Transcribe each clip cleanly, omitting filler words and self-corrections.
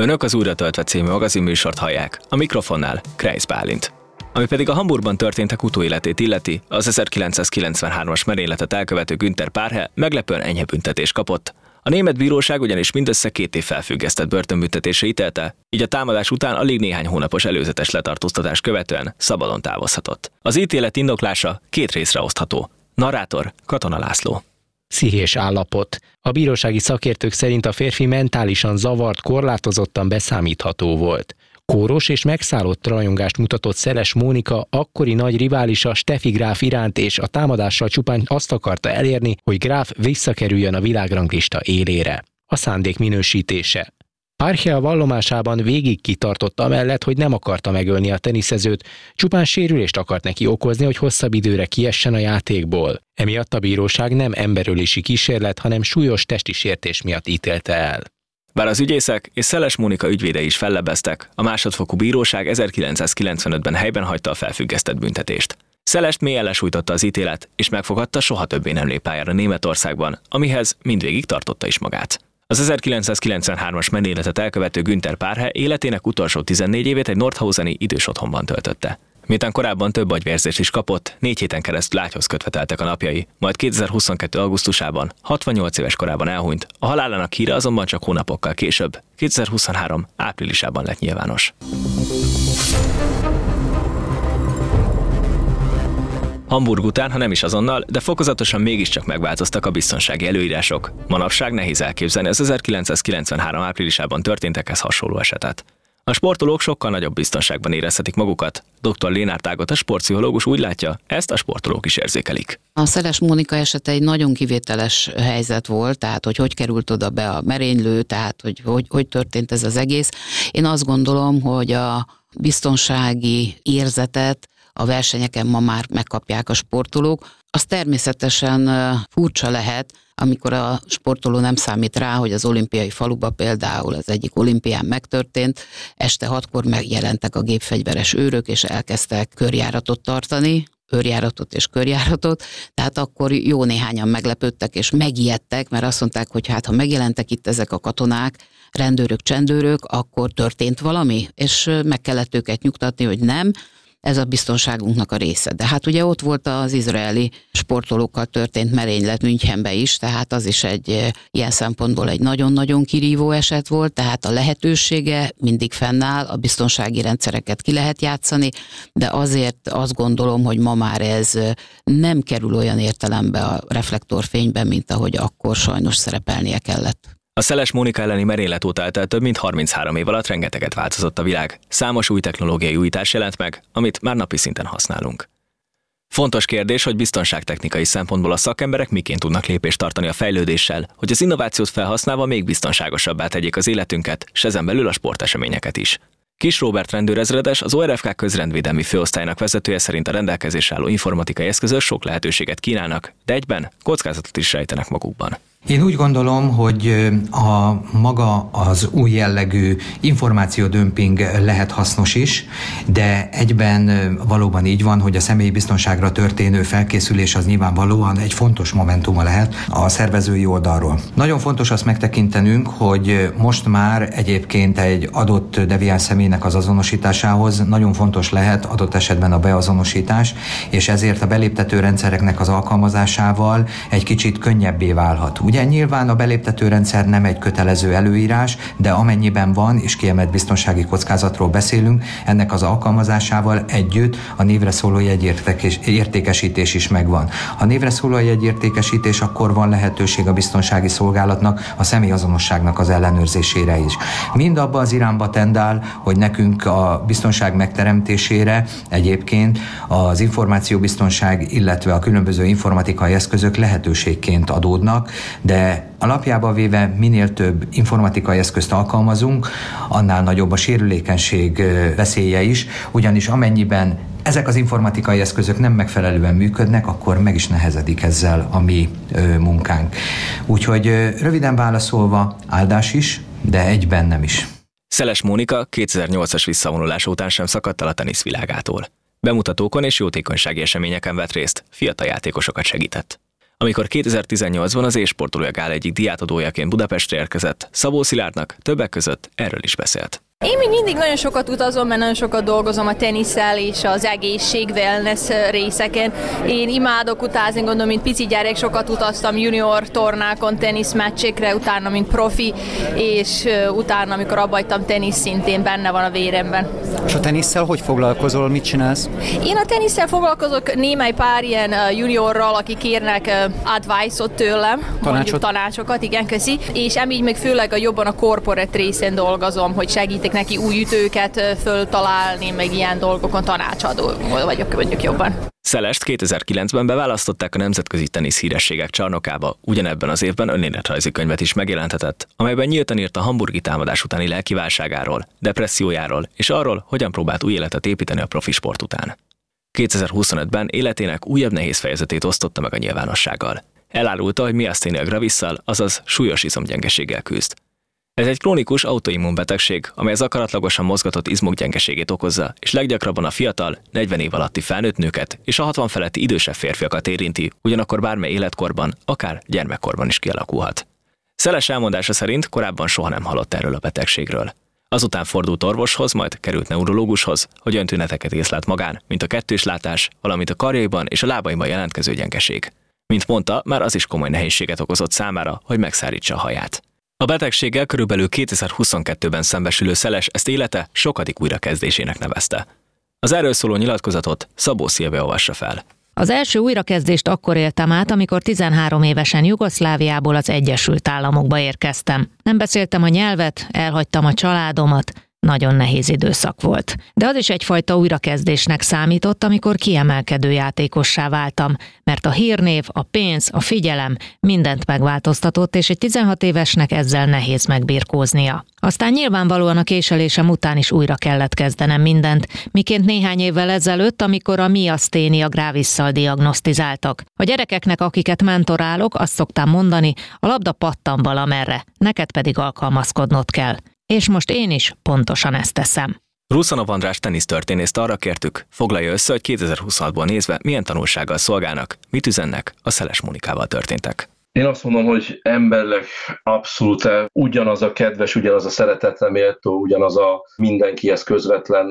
Önök az Újra töltve című magazinműsort hallják, a mikrofonnál Kreisz Bálint. Ami pedig a Hamburgban történtek utóéletét illeti, az 1993-as merényletet elkövető Günther Paarche meglepően enyhe büntetést kapott. A német bíróság ugyanis mindössze 2 év felfüggesztett börtönbüntetésre ítélte, így a támadás után alig néhány hónapos előzetes letartóztatás követően szabadon távozhatott. Az ítélet indoklása 2 részre osztható. Narrátor Katona László. Pszichés állapot. A bírósági szakértők szerint a férfi mentálisan zavart, korlátozottan beszámítható volt. Kóros és megszállott rajongást mutatott Szeles Mónika akkori nagy riválisa Steffi Graf iránt, és a támadással csupán azt akarta elérni, hogy Graf visszakerüljön a világranglista élére. A szándék minősítése. Paarche a vallomásában végig kitartott amellett, hogy nem akarta megölni a teniszezőt, csupán sérülést akart neki okozni, hogy hosszabb időre kiessen a játékból. Emiatt a bíróság nem emberölési kísérlet, hanem súlyos testi sértés miatt ítélte el. Bár az ügyészek és Szeles Mónika ügyvédei is fellebbeztek, a másodfokú bíróság 1995-ben helyben hagyta a felfüggesztett büntetést. Szelest mélyen lesújtotta az ítélet, és megfogadta, soha többé nem lép pályára Németországban, amihez mindvégig tartotta is magát. Az 1993-as merényletet elkövető Günther Paarche életének utolsó 14 évét egy nordhauseni idős otthonban töltötte. Miután korábban több agyvérzést is kapott, 4 héten keresztül ágyhoz kötve teltek a napjai, majd 2022. augusztusában, 68 éves korában elhunyt, a halálának híre azonban csak hónapokkal később, 2023. áprilisában lett nyilvános. Hamburg után, ha nem is azonnal, de fokozatosan mégiscsak megváltoztak a biztonsági előírások. Manapság nehéz elképzelni az 1993. áprilisában történtekhez hasonló esetet. A sportolók sokkal nagyobb biztonságban érezhetik magukat. Dr. Lénárd Ágota sportpszichológus úgy látja, ezt a sportolók is érzékelik. A Szeles Mónika esete egy nagyon kivételes helyzet volt, tehát hogy került oda be a merénylő, tehát hogy történt ez az egész. Én azt gondolom, hogy a biztonsági érzetet a versenyeken ma már megkapják a sportolók. Az természetesen furcsa lehet, amikor a sportoló nem számít rá, hogy az olimpiai faluba például az egyik olimpián megtörtént, este 6-kor megjelentek a gépfegyveres őrök, és elkezdtek körjáratot tartani, őrjáratot és körjáratot, tehát akkor jó néhányan meglepődtek és megijedtek, mert azt mondták, hogy hát ha megjelentek itt ezek a katonák, rendőrök, csendőrök, akkor történt valami, és meg kellett őket nyugtatni, hogy nem, ez a biztonságunknak a része. De hát ugye ott volt az izraeli sportolókkal történt merénylet Münchenbe is, tehát az is egy ilyen szempontból egy nagyon-nagyon kirívó eset volt, tehát a lehetősége mindig fennáll, a biztonsági rendszereket ki lehet játszani, de azért azt gondolom, hogy ma már ez nem kerül olyan értelembe a reflektorfénybe, mint ahogy akkor sajnos szerepelnie kellett. A Szeles Mónika elleni merénylet óta eltelt több mint 33 év alatt rengeteget változott a világ. Számos új technológiai újítás jelent meg, amit már napi szinten használunk. Fontos kérdés, hogy biztonságtechnikai szempontból a szakemberek miként tudnak lépést tartani a fejlődéssel, hogy az innovációt felhasználva még biztonságosabbá tegyék az életünket, s ezen belül a sporteseményeket is. Kis Róbert rendőrezredes, az ORFK közrendvédelmi főosztálynak vezetője szerint a rendelkezésre álló informatikai eszközök sok lehetőséget kínálnak, de egyben kockázatot is rejtenek magukban. Én úgy gondolom, hogy a maga az új jellegű információdömping lehet hasznos is, de egyben valóban így van, hogy a személyi biztonságra történő felkészülés az nyilvánvalóan egy fontos momentuma lehet a szervezői oldalról. Nagyon fontos azt megtekintenünk, hogy most már egyébként egy adott deviáns személynek az azonosításához nagyon fontos lehet adott esetben a beazonosítás, és ezért a beléptető rendszereknek az alkalmazásával egy kicsit könnyebbé válhat. Ugye nyilván a beléptető rendszer nem egy kötelező előírás, de amennyiben van, és kiemelt biztonsági kockázatról beszélünk, ennek az alkalmazásával együtt a névre szóló jegyértékesítés is megvan. Ha névre szóló jegyértékesítés, akkor van lehetőség a biztonsági szolgálatnak a személyazonosságnak az ellenőrzésére is. Mind abba az irányba tendál, hogy nekünk a biztonság megteremtésére egyébként az információbiztonság, illetve a különböző informatikai eszközök lehetőségként adódnak, de alapjába véve minél több informatikai eszközt alkalmazunk, annál nagyobb a sérülékenység veszélye is, ugyanis amennyiben ezek az informatikai eszközök nem megfelelően működnek, akkor meg is nehezedik ezzel a mi munkánk. Úgyhogy röviden válaszolva, áldás is, de egyben nem is. Szeles Mónika 2008-as visszavonulás után sem szakadt el a teniszvilágától. Bemutatókon és jótékonysági eseményeken vett részt, fiatal játékosokat segített. Amikor 2018-ban az e-sportolója gál egyik díjátadójaként Budapestre érkezett, Szabó Szilárdnak többek között erről is beszélt. Én még mindig nagyon sokat utazom, mert nagyon sokat dolgozom a tenisszel és az egészség, wellness részeken. Én imádok utazni, gondolom, mint pici gyerek, sokat utaztam junior tornákon, teniszmeccsekre, utána, mint profi, és utána, amikor abba hagytam, tenisz szintén benne van a véremben. És a tenisszel hogy foglalkozol, mit csinálsz? Én a tenisszel foglalkozok némely pár ilyen juniorral, akik kérnek advice-ot tőlem, mondjuk tanácsokat, igen, köszi, és így még főleg jobban a corporate részén dolgozom, hogy segítek neki új ütőket föltalálni, meg ilyen dolgokon tanácsadó vagyok mondjuk jobban. Szelest 2009-ben beválasztották a nemzetközi tenisz hírességek csarnokába, ugyanebben az évben önéletrajzi könyvet is megjelentetett, amelyben nyíltan írt a hamburgi támadás utáni lelkiválságáról, depressziójáról és arról, hogyan próbált új életet építeni a profi sport után. 2025-ben életének újabb nehéz fejezetét osztotta meg a nyilvánossággal. Elárulta, hogy miaszténia gravisszal, azaz súlyos izomgyengeséggel küzd. Ez egy krónikus autoimmunbetegség, amely az akaratlagosan mozgatott izmok gyengeségét okozza, és leggyakrabban a fiatal, 40 év alatti felnőtt nőket és a 60 feletti idősebb férfiakat érinti, ugyanakkor bármely életkorban, akár gyermekkorban is kialakulhat. Szeles elmondása szerint korábban soha nem hallott erről a betegségről. Azután fordult orvoshoz, majd került neurológushoz, hogy olyan tüneteket észlelt magán, mint a kettős látás, valamint a karjaiban és a lábaiban jelentkező gyengeség. Mint mondta, már az is komoly nehézséget okozott számára, hogy megszárítsa a haját. A betegséggel körülbelül 2022-ben szembesülő Szeles ezt élete sokadik újrakezdésének nevezte. Az erről szóló nyilatkozatot Szabó Szilvia olvassa fel. Az első újrakezdést akkor éltem át, amikor 13 évesen Jugoszláviából az Egyesült Államokba érkeztem. Nem beszéltem a nyelvet, elhagytam a családomat, nagyon nehéz időszak volt. De az is egyfajta újrakezdésnek számított, amikor kiemelkedő játékossá váltam, mert a hírnév, a pénz, a figyelem mindent megváltoztatott, és egy 16 évesnek ezzel nehéz megbirkóznia. Aztán nyilvánvalóan a késelésem után is újra kellett kezdenem mindent, miként néhány évvel ezelőtt, amikor a miaszténia gravisszal diagnosztizáltak. A gyerekeknek, akiket mentorálok, azt szoktam mondani, a labda pattan valamerre, neked pedig alkalmazkodnod kell. És most én is pontosan ezt teszem. Ruszanov András tenisztörténészt arra kértük, foglalja össze, hogy 2026-ból nézve milyen tanulsággal szolgálnak, mit üzennek a Szeles Mónikával történtek. Én azt mondom, hogy emberileg abszolút ugyanaz a kedves, ugyanaz a szeretetre méltó, ugyanaz a mindenkihez közvetlen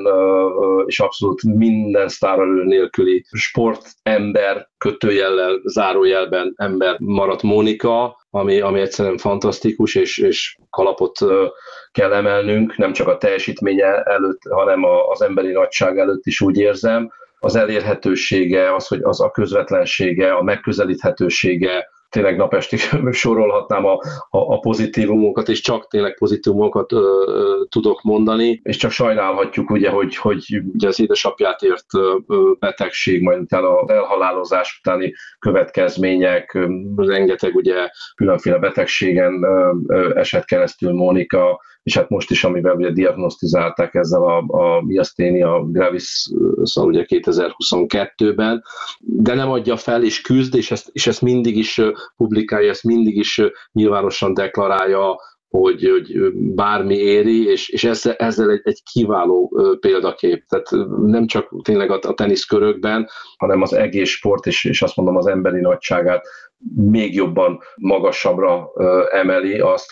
és abszolút minden sztárelő nélküli sportember, kötőjellel, zárójelben ember maradt Mónika, ami egyszerűen fantasztikus, és kalapot kell emelnünk, nem csak a teljesítménye előtt, hanem az emberi nagyság előtt is úgy érzem. Az elérhetősége, az a közvetlensége, a megközelíthetősége, tényleg napestig sorolhatnám a pozitívumokat, és csak tényleg pozitívumokat tudok mondani, és csak sajnálhatjuk, ugye, hogy ugye az édesapját ért betegség, majd utána az elhalálozás utáni következmények, rengeteg ugye különféle betegségen esett keresztül Mónika, és hát most is, amivel ugye diagnosztizálták ezzel a miaszténia gravisszal ugye 2022-ben, de nem adja fel, és küzd, és ezt mindig is publikálja, ezt mindig is nyilvánosan deklarálja, hogy bármi éri, és ezzel egy kiváló példakép. Tehát nem csak tényleg a teniszkörökben, hanem az egész sport, és azt mondom az emberi nagyságát még jobban magasabbra emeli azt,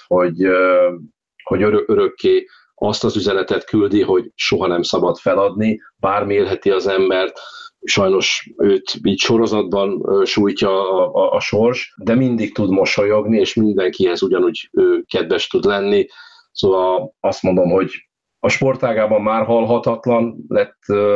hogy örökké azt az üzenetet küldi, hogy soha nem szabad feladni, bármi élheti az embert, sajnos őt így sorozatban sújtja a sors, de mindig tud mosolyogni, és mindenkihez ugyanúgy kedves tud lenni. Szóval azt mondom, hogy a sportágában már halhatatlan lett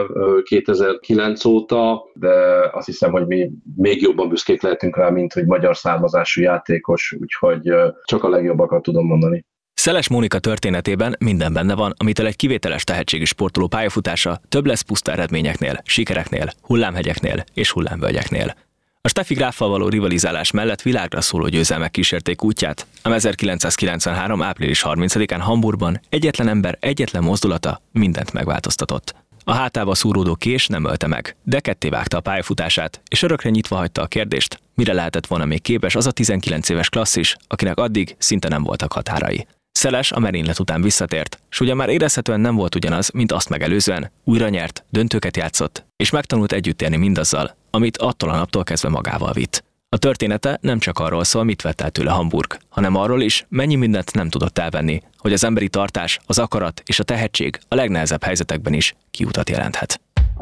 2009 óta, de azt hiszem, hogy mi még jobban büszkék lehetünk rá, mint hogy magyar származású játékos, úgyhogy csak a legjobbakat tudom mondani. Szeles Mónika történetében minden benne van, amitől egy kivételes tehetségű sportoló pályafutása több lesz puszta eredményeknél, sikereknél, hullámhegyeknél és hullámvölgyeknél. A Steffi Gráffal való rivalizálás mellett világra szóló győzelmek kísérték útját, ám 1993. április 30-án Hamburgban egyetlen ember, egyetlen mozdulata mindent megváltoztatott. A hátába szúródó kés nem ölte meg, de kettévágta a pályafutását, és örökre nyitva hagyta a kérdést, mire lehetett volna még képes az a 19 éves klasszis, akinek addig szinte nem voltak határai. Szeles a merénylet után visszatért, s ugyan már érezhetően nem volt ugyanaz, mint azt megelőzően, újra nyert, döntőket játszott, és megtanult együtt élni mindazzal, amit attól a naptól kezdve magával vitt. A története nem csak arról szól, mit vett el tőle Hamburg, hanem arról is, mennyi mindent nem tudott elvenni, hogy az emberi tartás, az akarat és a tehetség a legnehezebb helyzetekben is kiutat jelenthet.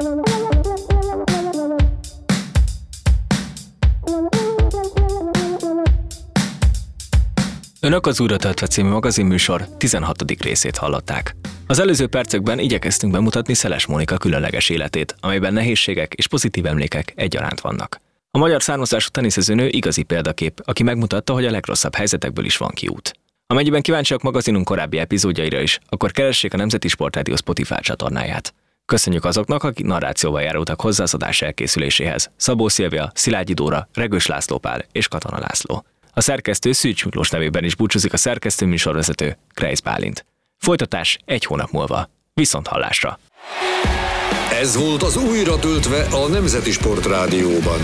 Önök az Újra töltve című magazinműsor 16. részét hallották. Az előző percekben igyekeztünk bemutatni Szeles Mónika különleges életét, amelyben nehézségek és pozitív emlékek egyaránt vannak. A magyar származású teniszezőnő igazi példakép, aki megmutatta, hogy a legrosszabb helyzetekből is van kiút. Amennyiben kíváncsiak magazinunk korábbi epizódjaira is, akkor keressék a Nemzeti Sportrádió Spotify csatornáját. Köszönjük azoknak, akik narrációval járultak hozzá az adás elkészüléséhez. Szabó Szilvia, Szilágyi Dóra, Regős László Pál és Katona László. A szerkesztő Szűcs Miklós nevében is búcsúzik a szerkesztő műsorvezető Krejsz Bálint. Folytatás egy hónap múlva. Viszont hallásra! Ez volt az Újra töltve a Nemzeti Sportrádióban.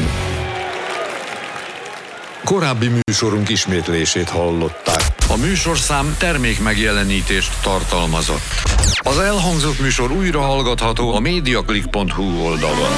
Korábbi műsorunk ismétlését hallották. A műsorszám termékmegjelenítést tartalmazott. Az elhangzott műsor újra hallgatható a mediaclick.hu oldalon.